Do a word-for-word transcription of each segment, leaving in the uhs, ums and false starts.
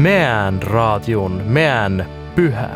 meidän radion, meidän pyhä.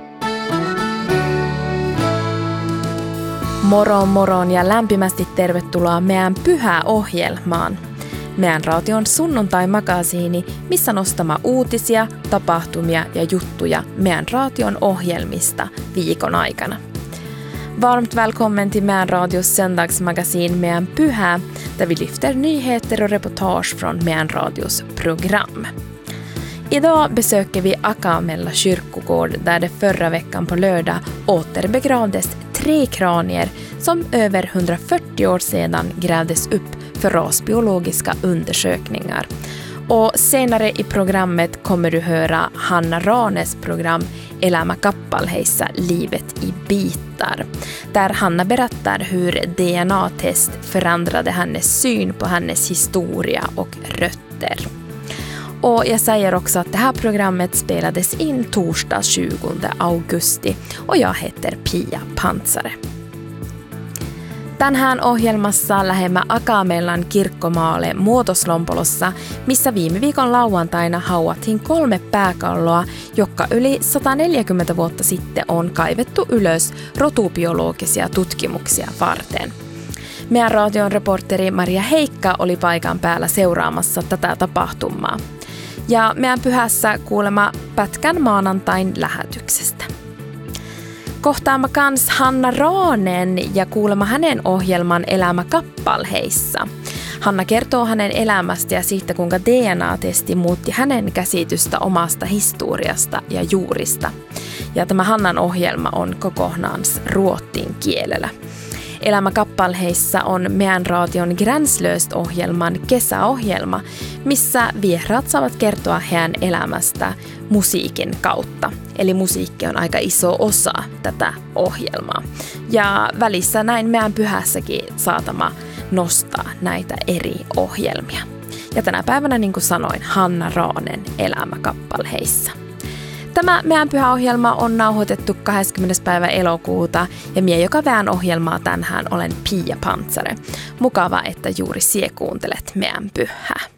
Moro moron ja lämpimästi tervetuloa meidän pyhä-ohjelmaan. Meidän radion sunnuntai-magasiini, missä nostama uutisia, tapahtumia ja juttuja meidän radion ohjelmista viikon aikana. Varmt välkommen till Meän Radios söndagsmagasin Meän Pyhä, där vi lyfter nyheter och reportage från Meän Radios program. Idag besöker vi Akamella kyrkogård där det förra veckan på lördag återbegravdes tre kranier som över hundrafyrtio år sedan grävdes upp för rasbiologiska undersökningar. Och senare i programmet kommer du höra Hanna Ranes program Elämä kappaleissa, livet i bitar. Där Hanna berättar hur D N A-test förändrade hennes syn på hennes historia och rötter. Och jag säger också att det här programmet spelades in torsdag tjugonde augusti och jag heter Pia Pantsare. Tänään ohjelmassa lähemmä Akamellan kirkkomaalle Muotoslompolossa, missä viime viikon lauantaina hauattiin kolme pääkalloa, jotka yli sata neljäkymmentä vuotta sitten on kaivettu ylös rotubiologisia tutkimuksia varten. Meidän radion reporteri Maria Heikka oli paikan päällä seuraamassa tätä tapahtumaa. Ja meidän pyhässä kuulema pätkän maanantain lähetyksestä. Kohtaamme kans Hanna Raanen ja kuulema hänen ohjelman Elämä kappaleissa. Hanna kertoo hänen elämästä ja siitä, kuinka D N A-testi muutti hänen käsitystä omasta historiasta ja juurista. Ja tämä Hannan ohjelma on kokonaan ruotsin kielellä. Elämä kappaleissa on Meän radion Gränslöst-ohjelman kesäohjelma, missä vieraat saavat kertoa heidän elämästä musiikin kautta. Eli musiikki on aika iso osa tätä ohjelmaa. Ja välissä näin Meän pyhässäkin saatama nostaa näitä eri ohjelmia. Ja tänä päivänä, niin kuin sanoin, Hanna Raanen Elämä kappaleissa. Tämä Meän pyhäohjelma on nauhoitettu kahdeskymmenes päivä elokuuta ja mie, joka vähän ohjelmaa tänään, olen Pia Pantsare. Mukava, että juuri sie kuuntelet Meän pyhää.